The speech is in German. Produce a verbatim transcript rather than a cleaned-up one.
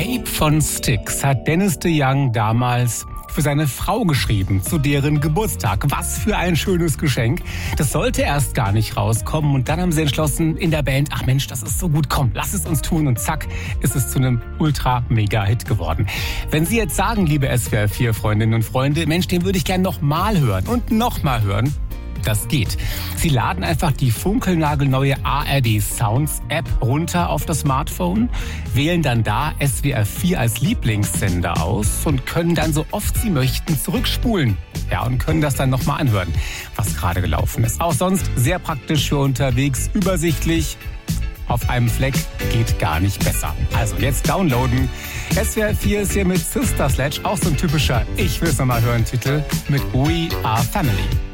Babe von Styx hat Dennis DeYoung damals für seine Frau geschrieben, zu deren Geburtstag. Was für ein schönes Geschenk. Das sollte erst gar nicht rauskommen und dann haben sie entschlossen in der Band, ach Mensch, das ist so gut, komm, lass es uns tun und zack, ist es zu einem Ultra-Mega-Hit geworden. Wenn Sie jetzt sagen, liebe S W R vier Freundinnen und Freunde, Mensch, den würde ich gern nochmal hören und nochmal hören, das geht. Sie laden einfach die funkelnagelneue A R D Sounds App runter auf das Smartphone, wählen dann da S W R vier als Lieblingssender aus und können dann so oft Sie möchten zurückspulen. Ja, und können das dann nochmal anhören, was gerade gelaufen ist. Auch sonst sehr praktisch für unterwegs, übersichtlich. Auf einem Fleck geht gar nicht besser. Also jetzt downloaden. S W R vier ist hier mit Sister Sledge, auch so ein typischer Ich will's nochmal hören Titel mit We Are Family.